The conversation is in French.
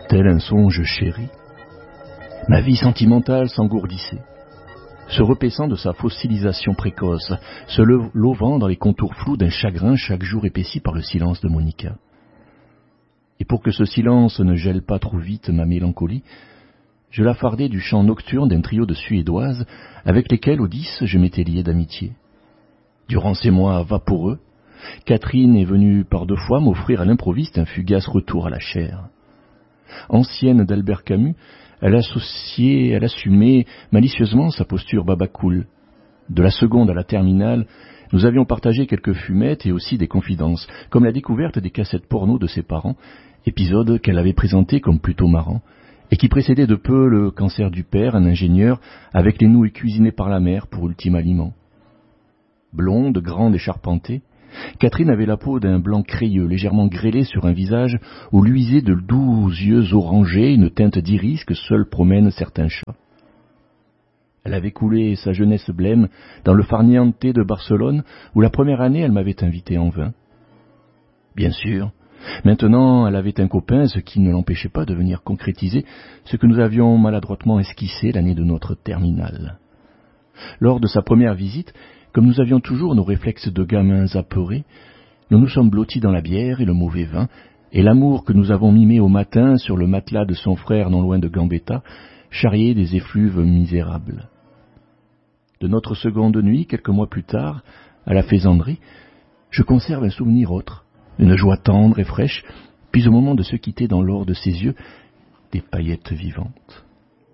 Tel un songe chéri, ma vie sentimentale s'engourdissait, se repaissant de sa fossilisation précoce, se lovant dans les contours flous d'un chagrin chaque jour épaissi par le silence de Monica. Et pour que ce silence ne gèle pas trop vite ma mélancolie, je la fardai du chant nocturne d'un trio de Suédoises avec lesquelles, au 10, je m'étais lié d'amitié. Durant ces mois vaporeux, Catherine est venue par 2 fois m'offrir à l'improviste un fugace retour à la chair. Ancienne d'Albert Camus, elle assumait malicieusement sa posture babacool. De la seconde à la terminale, nous avions partagé quelques fumettes et aussi des confidences, comme la découverte des cassettes porno de ses parents, épisode qu'elle avait présenté comme plutôt marrant, et qui précédait de peu le cancer du père, un ingénieur, avec les nouilles cuisinées par la mère pour ultime aliment. Blonde, grande et charpentée, Catherine avait la peau d'un blanc crayeux, légèrement grêlé sur un visage où luisaient de doux yeux orangés, une teinte d'iris que seuls promènent certains chats. Elle avait coulé sa jeunesse blême dans le farniente de Barcelone, où la première année elle m'avait invité en vin. Bien sûr, maintenant elle avait un copain, ce qui ne l'empêchait pas de venir concrétiser ce que nous avions maladroitement esquissé l'année de notre terminale. Lors de sa première visite, comme nous avions toujours nos réflexes de gamins apeurés, nous nous sommes blottis dans la bière et le mauvais vin, et l'amour que nous avons mimé au matin sur le matelas de son frère non loin de Gambetta charriait des effluves misérables. De notre seconde nuit, quelques mois plus tard, à la faisanderie, je conserve un souvenir autre, une joie tendre et fraîche, puis au moment de se quitter dans l'or de ses yeux, des paillettes vivantes.